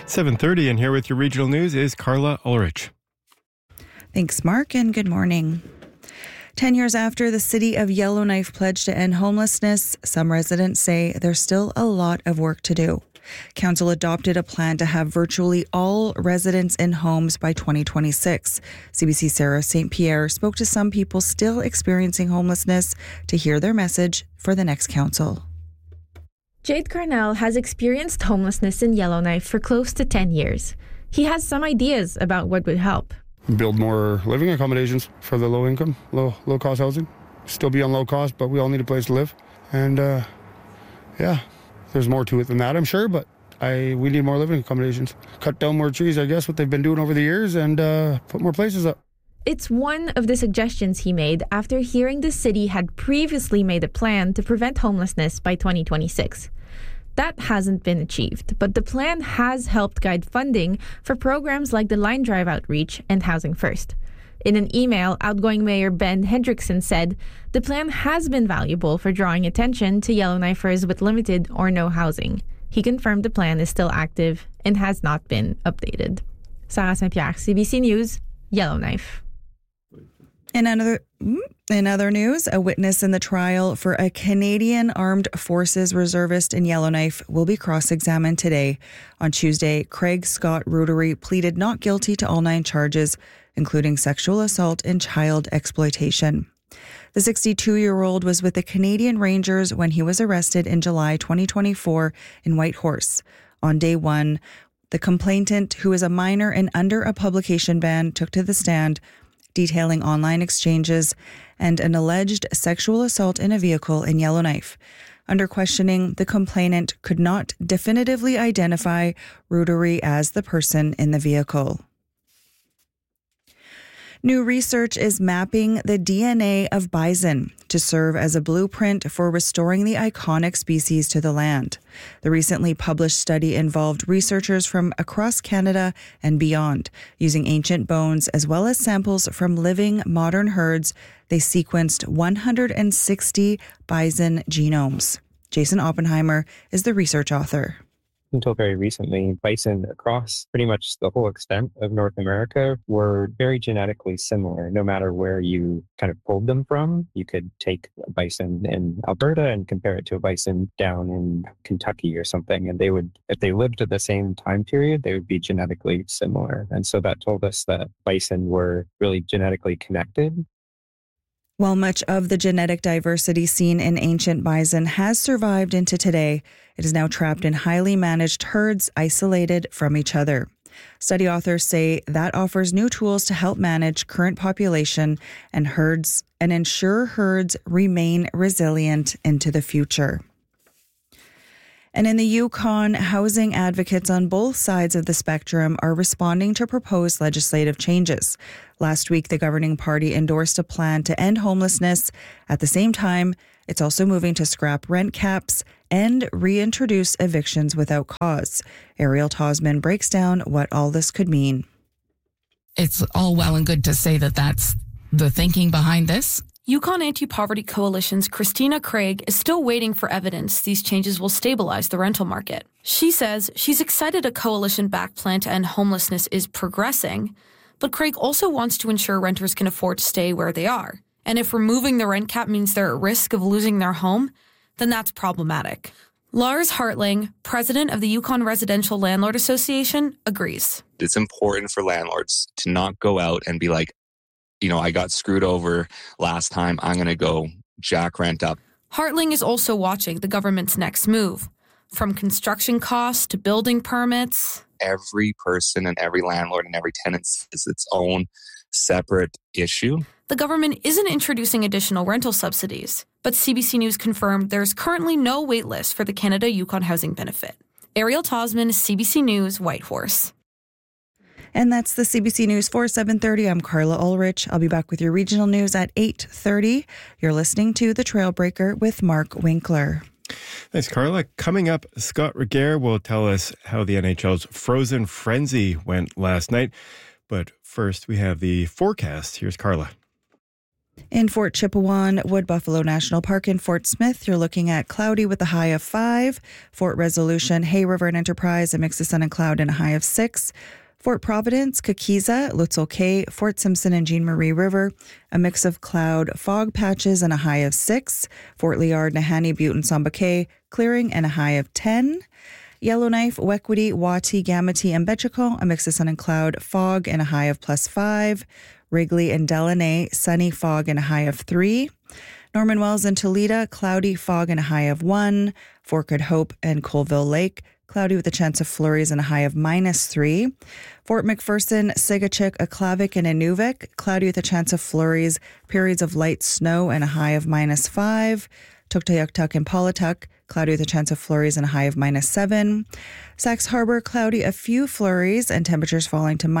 7:30, and here with your regional news is Carla Ulrich. Thanks, Mark, and good morning. 10 years after the city of Yellowknife pledged to end homelessness, some residents say there's still a lot of work to do. Council adopted a plan to have virtually all residents in homes by 2026. CBC Sarah St. Pierre spoke to some people still experiencing homelessness to hear their message for the next council. Jade Carnell has experienced homelessness in Yellowknife for close to 10 years. He has some ideas about what would help. Build more living accommodations for the low-income, low-cost housing. Still be on low cost, but we all need a place to live. And, there's more to it than that, I'm sure, but we need more living accommodations. Cut down more trees, I guess, what they've been doing over the years, and put more places up. It's one of the suggestions he made after hearing the city had previously made a plan to prevent homelessness by 2026. That hasn't been achieved, but the plan has helped guide funding for programs like the Line Drive Outreach and Housing First. In an email, outgoing Mayor Ben Hendrickson said the plan has been valuable for drawing attention to Yellowknifers with limited or no housing. He confirmed the plan is still active and has not been updated. Sarah St. Pierre, CBC News, Yellowknife. In other news, a witness in the trial for a Canadian Armed Forces reservist in Yellowknife will be cross-examined today. On Tuesday, Craig Scott Rudery pleaded not guilty to all 9 charges, including sexual assault and child exploitation. The 62-year-old was with the Canadian Rangers when he was arrested in July 2024 in Whitehorse. On day 1, the complainant, who is a minor and under a publication ban, took to the stand, detailing online exchanges and an alleged sexual assault in a vehicle in Yellowknife. Under questioning, the complainant could not definitively identify Rudery as the person in the vehicle. New research is mapping the DNA of bison to serve as a blueprint for restoring the iconic species to the land. The recently published study involved researchers from across Canada and beyond. Using ancient bones as well as samples from living modern herds, they sequenced 160 bison genomes. Jason Oppenheimer is the research author. Until very recently, bison across pretty much the whole extent of North America were very genetically similar. No matter where you kind of pulled them from, you could take a bison in Alberta and compare it to a bison down in Kentucky or something, and they would, if they lived at the same time period, they would be genetically similar. And so that told us that bison were really genetically connected. While much of the genetic diversity seen in ancient bison has survived into today, it is now trapped in highly managed herds isolated from each other. Study authors say that offers new tools to help manage current population and herds and ensure herds remain resilient into the future. And in the Yukon, housing advocates on both sides of the spectrum are responding to proposed legislative changes. Last week, the governing party endorsed a plan to end homelessness. At the same time, it's also moving to scrap rent caps and reintroduce evictions without cause. Ariel Tosman breaks down what all this could mean. It's all well and good to say that that's the thinking behind this. Yukon Anti-Poverty Coalition's Christina Craig is still waiting for evidence these changes will stabilize the rental market. She says she's excited a coalition-backed plan to end homelessness is progressing, but Craig also wants to ensure renters can afford to stay where they are. And if removing the rent cap means they're at risk of losing their home, then that's problematic. Lars Hartling, president of the Yukon Residential Landlord Association, agrees. It's important for landlords to not go out and be like, I got screwed over last time, I'm going to go jack rent up. Hartling is also watching the government's next move, from construction costs to building permits. Every person and every landlord and every tenant is its own separate issue. The government isn't introducing additional rental subsidies, but CBC News confirmed there's currently no wait list for the Canada Yukon Housing Benefit. Ariel Tosman, CBC News, Whitehorse. And that's the CBC News for 7:30. I'm Carla Ulrich. I'll be back with your regional news at 8:30. You're listening to The Trailbreaker with Mark Winkler. Thanks, Carla. Coming up, Scott Regehr will tell us how the NHL's Frozen Frenzy went last night. But first, we have the forecast. Here's Carla. In Fort Chipewyan, Wood Buffalo National Park in Fort Smith, you're looking at cloudy with a high of 5. Fort Resolution, Hay River and Enterprise, a mix of sun and cloud and a high of 6. Fort Providence, Kakiza, Lutzel Cay, Fort Simpson and Jean Marie River, a mix of cloud, fog patches and a high of 6. Fort Liard, Nahanni, Butte and Samba Cay, clearing and a high of 10. Yellowknife, Wequity, Wati, Gamity and Betchiko, a mix of sun and cloud, fog and a high of +5. Wrigley and Delaney, sunny, fog and a high of 3. Norman Wells and Toledo, cloudy, fog and a high of 1. Fort Good Hope and Colville Lake, cloudy with a chance of flurries and a high of -3. Fort McPherson, Sigachik, Aklavik and Inuvik, cloudy with a chance of flurries, periods of light snow and a high of -5. Tuktoyaktuk and Paulatuk, cloudy with a chance of flurries and a high of -7. Sax Harbor, cloudy, a few flurries and temperatures falling to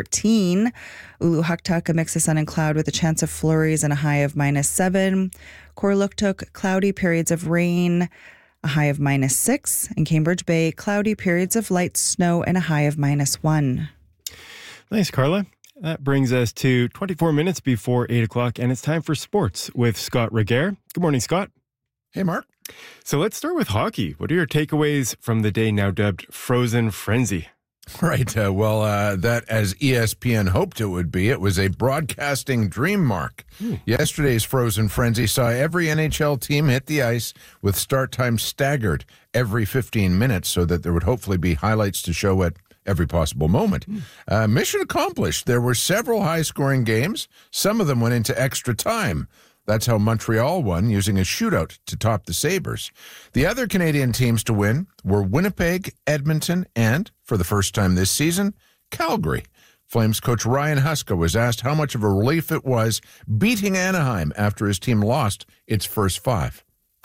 -13. Uluhaktuk, a mix of sun and cloud with a chance of flurries and a high of -7. Korluktuk, cloudy, periods of rain, a high of -6. And Cambridge Bay, cloudy, periods of light snow and a high of -1. Thanks, Carla. That brings us to 24 minutes before 8 o'clock, and it's time for sports with Scott Regehr. Good morning, Scott. Hey, Mark. So let's start with hockey. What are your takeaways from the day now dubbed Frozen Frenzy? Right. That, as ESPN hoped it would be, it was a broadcasting dream, Mark. Yesterday's Frozen Frenzy saw every NHL team hit the ice with start time staggered every 15 minutes so that there would hopefully be highlights to show at every possible moment. Mission accomplished. There were several high-scoring games. Some of them went into extra time. That's how Montreal won, using a shootout to top the Sabres. The other Canadian teams to win were Winnipeg, Edmonton, and, for the first time this season, Calgary. Flames coach Ryan Huska was asked how much of a relief it was beating Anaheim after his team lost its first 5.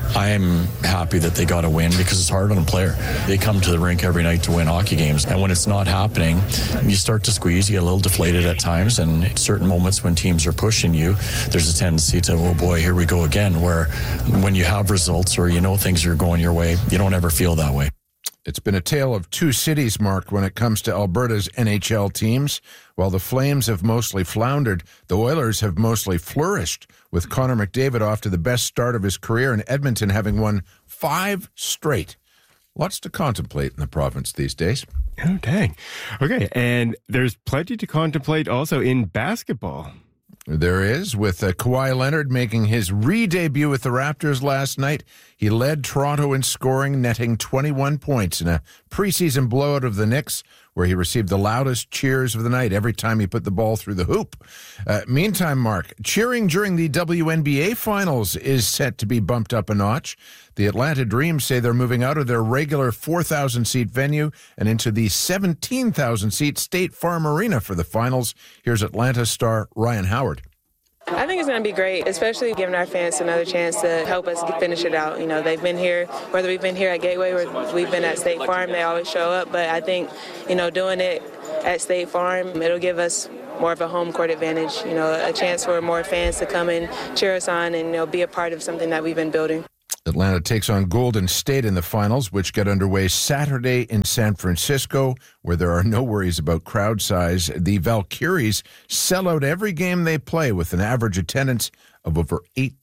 I'm happy that they got a win because it's hard on a player. They come to the rink every night to win hockey games. And when it's not happening, you start to squeeze, you get a little deflated at times. And at certain moments when teams are pushing you, there's a tendency to, oh boy, here we go again. Where when you have results or you know things are going your way, you don't ever feel that way. It's been a tale of two cities, Mark, when it comes to Alberta's NHL teams. While the Flames have mostly floundered, the Oilers have mostly flourished, with Connor McDavid off to the best start of his career and Edmonton having won 5 straight. Lots to contemplate in the province these days. Oh, dang. Okay, and there's plenty to contemplate also in basketball. There is, with Kawhi Leonard making his re-debut with the Raptors last night. He led Toronto in scoring, netting 21 points in a preseason blowout of the Knicks, where he received the loudest cheers of the night every time he put the ball through the hoop. Meantime, Mark, cheering during the WNBA Finals is set to be bumped up a notch. The Atlanta Dream say they're moving out of their regular 4,000-seat venue and into the 17,000-seat State Farm Arena for the finals. Here's Atlanta star Ryan Howard. I think it's going to be great, especially giving our fans another chance to help us finish it out. You know, they've been here, whether we've been here at Gateway or we've been at State Farm, they always show up. But I think, you know, doing it at State Farm, it'll give us more of a home court advantage, you know, a chance for more fans to come and cheer us on and, you know, be a part of something that we've been building. Atlanta takes on Golden State in the finals, which get underway Saturday in San Francisco, where there are no worries about crowd size. The Valkyries sell out every game they play with an average attendance of over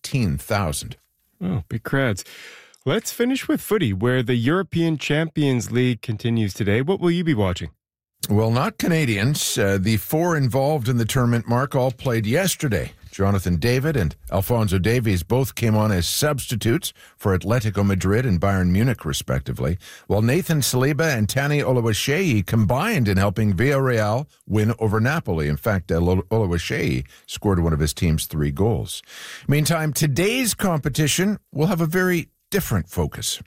18,000. Oh, big crowds. Let's finish with footy, where the European Champions League continues today. What will you be watching? Well, not Canadians. The 4 involved in the tournament, Mark, all played yesterday. Jonathan David and Alphonso Davies both came on as substitutes for Atletico Madrid and Bayern Munich, respectively, while Nathan Saliba and Tani Oluwaseyi combined in helping Villarreal win over Napoli. In fact, Oluwaseyi scored one of his team's 3 goals. Meantime, today's competition will have a very different focus.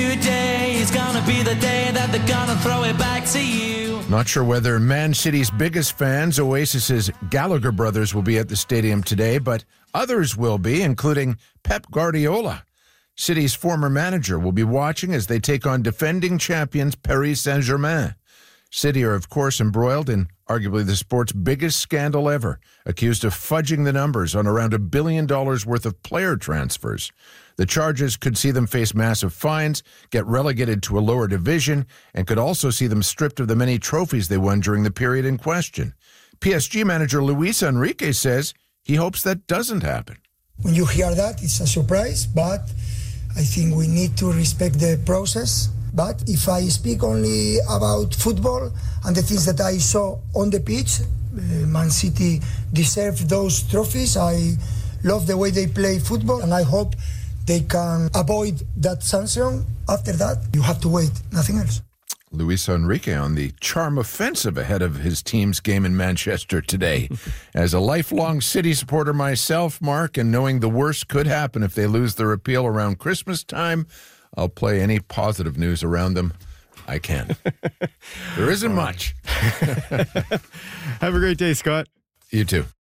Today is gonna be the day that they're gonna throw it back to you. Not sure whether Man City's biggest fans, Oasis's Gallagher brothers, will be at the stadium today, but others will be, including Pep Guardiola. City's former manager will be watching as they take on defending champions Paris Saint-Germain. City are, of course, embroiled in arguably the sport's biggest scandal ever, accused of fudging the numbers on around $1 billion worth of player transfers. The charges could see them face massive fines, get relegated to a lower division, and could also see them stripped of the many trophies they won during the period in question. PSG manager Luis Enrique says he hopes that doesn't happen. When you hear that, it's a surprise, but I think we need to respect the process. But if I speak only about football and the things that I saw on the pitch, Man City deserve those trophies. I love the way they play football, and I hope they can avoid that sanction. After that, you have to wait, nothing else. Luis Enrique on the charm offensive ahead of his team's game in Manchester today. As a lifelong City supporter myself, Mark, and knowing the worst could happen if they lose their appeal around Christmas time, I'll play any positive news around them I can. There isn't much. Have a great day, Scott. You too.